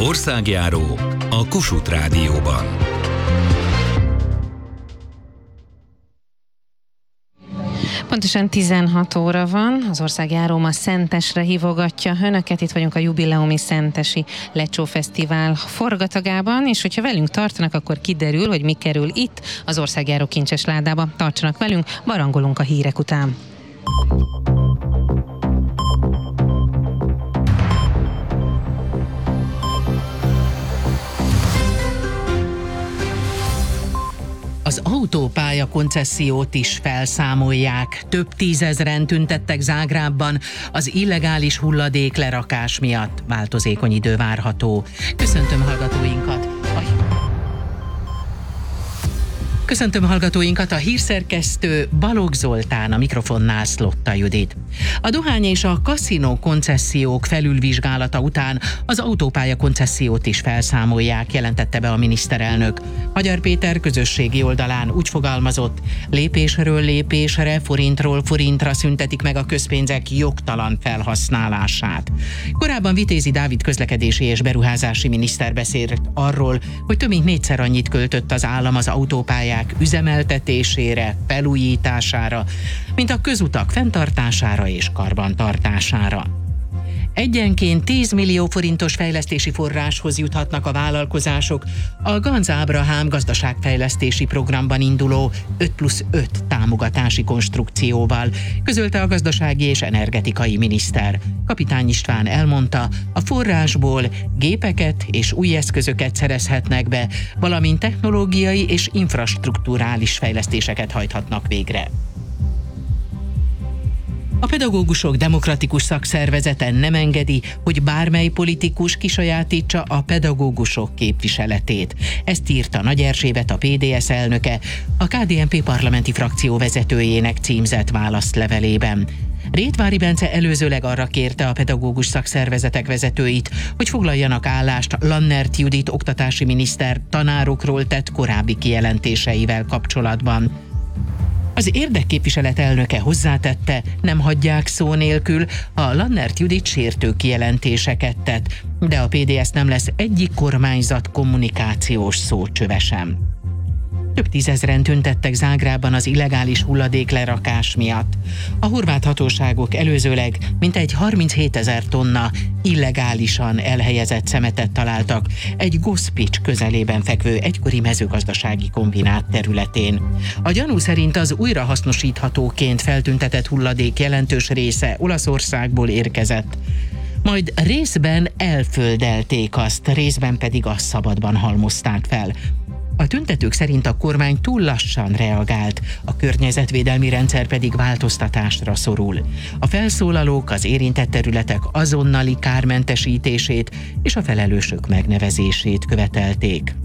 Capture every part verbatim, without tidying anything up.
Országjáró a Kossuth Rádióban. Pontosan tizenhat óra van, az Országjáró ma Szentesre hívogatja önöket, itt vagyunk a jubileumi Szentesi Lecsó Fesztivál forgatagában, és hogyha velünk tartanak, akkor kiderül, hogy mi kerül itt az Országjáró kincses ládába. Tartsanak velünk, barangolunk a hírek után. Az autópálya koncessziót is felszámolják. Több tízezren tüntettek Zágrábban az illegális hulladék lerakás miatt. Változékony idő várható. Köszöntöm hallgatóinkat! Köszöntöm hallgatóinkat, a hírszerkesztő Balogh Zoltán, a mikrofonnál Szlotta Judit. A dohány és a kaszinó koncessziók felülvizsgálata után az autópálya koncessziót is felszámolják, jelentette be a miniszterelnök. Magyar Péter közösségi oldalán úgy fogalmazott, lépésről lépésre, forintról forintra szüntetik meg a közpénzek jogtalan felhasználását. Korábban Vitézi Dávid közlekedési és beruházási miniszter beszélt arról, hogy több mint négyszer annyit költött az állam az autópályák üzemeltetésére, felújítására, mint a közutak fenntartására és karbantartására. Egyenként tíz millió forintos fejlesztési forráshoz juthatnak a vállalkozások a Ganz Ábrahám gazdaságfejlesztési programban induló öt plusz öt támogatási konstrukcióval, közölte a gazdasági és energetikai miniszter. Kapitány István elmondta, a forrásból gépeket és új eszközöket szerezhetnek be, valamint technológiai és infrastrukturális fejlesztéseket hajthatnak végre. A Pedagógusok Demokratikus Szakszervezete nem engedi, hogy bármely politikus kisajátítsa a pedagógusok képviseletét. Ezt írta Nagy Erzsébet, a pé dé es elnöke, a ká dé en pé parlamenti frakció vezetőjének címzett válaszlevelében. Rétvári Bence előzőleg arra kérte a pedagógus szakszervezetek vezetőit, hogy foglaljanak állást Lannert Judit oktatási miniszter tanárokról tett korábbi kijelentéseivel kapcsolatban. Az érdekképviselet elnöke hozzátette, nem hagyják szó nélkül, a Lannert Judit sértő kijelentéseket tett, de a pé dé es nem lesz egyik kormányzat kommunikációs szócsöve sem. Több tízezren tüntettek Zágrában az illegális hulladéklerakás miatt. A horvát hatóságok előzőleg mintegy harminchétezer tonna illegálisan elhelyezett szemetet találtak egy Gospics közelében fekvő egykori mezőgazdasági kombinát területén. A gyanú szerint az újrahasznosíthatóként feltüntetett hulladék jelentős része Olaszországból érkezett, majd részben elföldelték azt, részben pedig azt szabadban halmozták fel. A tüntetők szerint a kormány túl lassan reagált, a környezetvédelmi rendszer pedig változtatásra szorul. A felszólalók az érintett területek azonnali kármentesítését és a felelősök megnevezését követelték.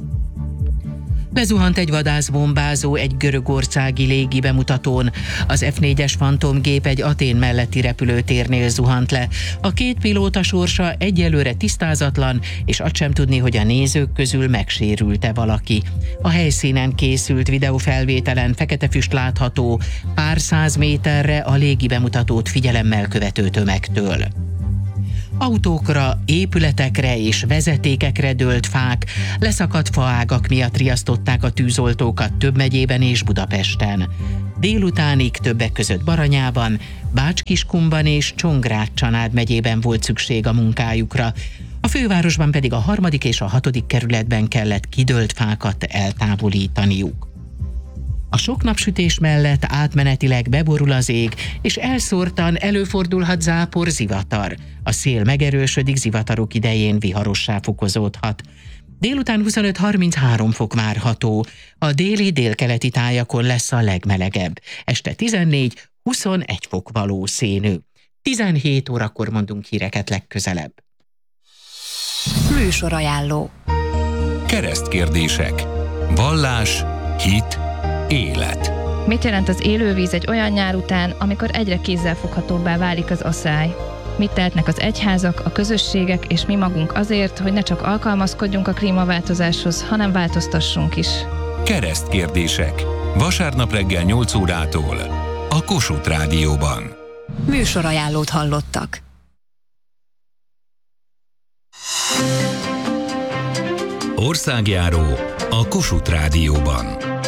Lezuhant egy vadászbombázó egy görögországi légi bemutatón. Az ef négyes Phantom gép egy Atén melletti repülőtérnél zuhant le. A két pilóta sorsa egyelőre tisztázatlan, és azt sem tudni, hogy a nézők közül megsérült-e valaki. A helyszínen készült videófelvételen fekete füst látható pár száz méterre a légi bemutatót figyelemmel követő tömegtől. Autókra, épületekre és vezetékekre dőlt fák, leszakadt faágak miatt riasztották a tűzoltókat több megyében és Budapesten. Délutánig többek között Baranyában, Bács-Kiskunban és Csongrád-Csanád megyében volt szükség a munkájukra. A fővárosban pedig a harmadik és a hatodik kerületben kellett kidőlt fákat eltávolítaniuk. A sok napsütés mellett átmenetileg beborul az ég, és elszórtan előfordulhat zápor, zivatar. A szél megerősödik, zivatarok idején viharossá fokozódhat. Délután huszonöt-harminchárom fok várható, a déli délkeleti tájakon lesz a legmelegebb. Este tizennégy-huszonegy fok valószínű. tizenhét órakor mondunk híreket legközelebb. Műsorajánló. Keresztkérdések. Vallás, hit, élet. Mit jelent az élővíz egy olyan nyár után, amikor egyre kézzelfoghatóbbá válik az asszály? Mit tehetnek az egyházak, a közösségek és mi magunk azért, hogy ne csak alkalmazkodjunk a klímaváltozáshoz, hanem változtassunk is? Keresztkérdések. Vasárnap reggel nyolc órától a Kossuth Rádióban. Műsorajánlót hallottak. Országjáró a Kossuth Rádióban.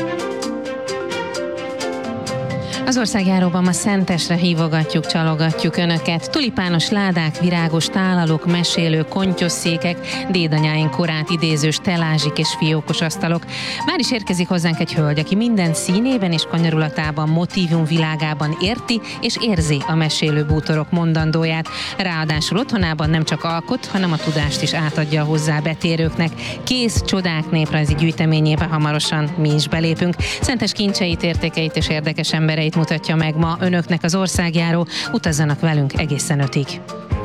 Az országjáróban ma Szentesre hívogatjuk, csalogatjuk Önöket. Tulipános ládák, virágos tálalok, mesélő kontyosszékek, dédanyáink korát idéző stelázsik és fiókos asztalok. Már is érkezik hozzánk egy hölgy, aki minden színében és kanyarulatában, motívum világában érti és érzi a mesélő bútorok mondandóját. Ráadásul otthonában nem csak alkot, hanem a tudást is átadja a hozzá betérőknek. Kész csodák néprajzi gyűjteményébe hamarosan mi is belépünk. Szentes kincseit, értékeit és érdekes embereit mutatja meg ma Önöknek az országjáró. Utazzanak velünk egészen ötig.